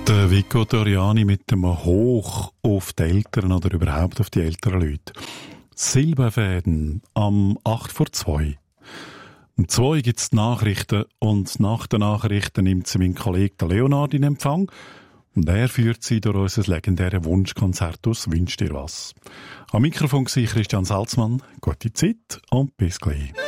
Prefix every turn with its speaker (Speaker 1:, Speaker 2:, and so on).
Speaker 1: Der Vico Doriani mit dem Hoch auf die Eltern oder überhaupt auf die älteren Leute. Silberfäden am 8:02. Um 2 gibt es die Nachrichten und nach den Nachrichten nimmt sie mein Kollege Leonard in Empfang und er führt sie durch unser legendäres Wunschkonzert aus «Wünsch dir was». Am Mikrofon war Christian Salzmann. Gute Zeit und bis gleich.